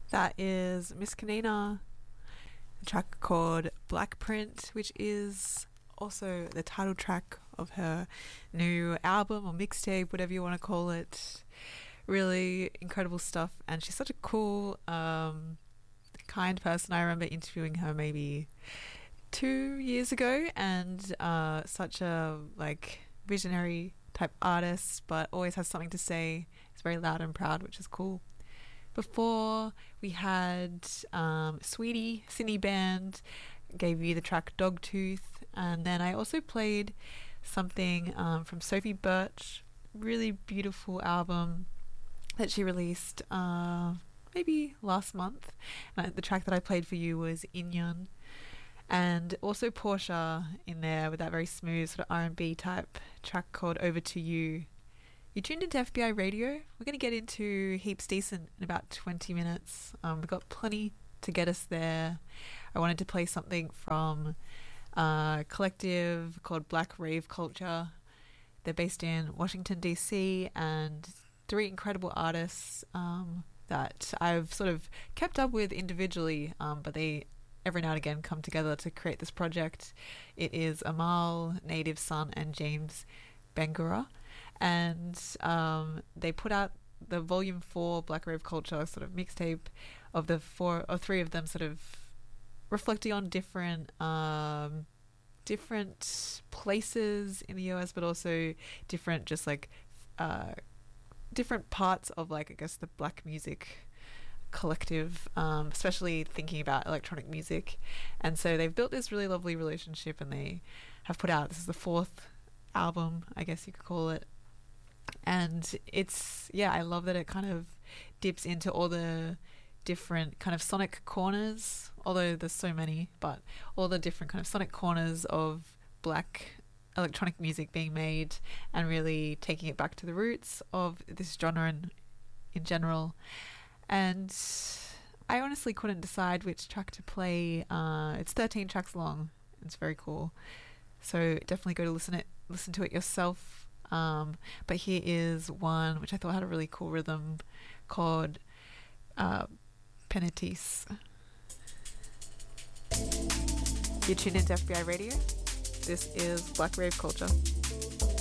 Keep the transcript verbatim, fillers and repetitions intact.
That is Miss Kanina, a track called Black Print, which is also the title track of her new album or mixtape, whatever you want to call it. Really incredible stuff, and she's such a cool, um, kind person. I remember interviewing her maybe two years ago, and uh, such a like visionary type artist, but always has something to say. It's very loud and proud, which is cool. Before we had um, Sweetie, Sydney Band, gave you the track Dogtooth, and then I also played something um, from Sophie Birch, really beautiful album that she released uh, maybe last month. And the track that I played for you was Inyan, and also Portia in there with that very smooth sort of R and B type track called Over to You. You tuned into F B I Radio. We're going to get into Heaps Decent in about twenty minutes. Um, we've got plenty to get us there. I wanted to play something from a collective called Black Rave Culture. They're based in Washington, D C, and three incredible artists um, that I've sort of kept up with individually, um, but they every now and again come together to create this project. It is Amal, Native Son, and James Bangura. And um, they put out the volume four Black Rave Culture sort of mixtape of the four or three of them sort of reflecting on different um, different places in the U S, but also different just like uh, different parts of like I guess the black music collective, um, especially thinking about electronic music. And so they've built this really lovely relationship, and they have put out, this is the fourth album, I guess you could call it. And it's, yeah, I love that it kind of dips into all the different kind of sonic corners, although there's so many, but all the different kind of sonic corners of black electronic music being made, and really taking it back to the roots of this genre in, in general. And I honestly couldn't decide which track to play. Uh, it's thirteen tracks long. It's very cool. So definitely go to listen it, listen to it yourself. Um, but here is one which I thought had a really cool rhythm called uh, Penitence. You're tuned into F B I Radio. This is Black Rave Culture.